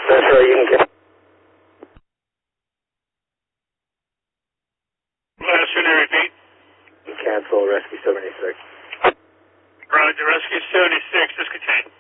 That's right, you can get. Shouldn't I repeat? Cancel Rescue 76. Roger, Rescue 76, discontinue.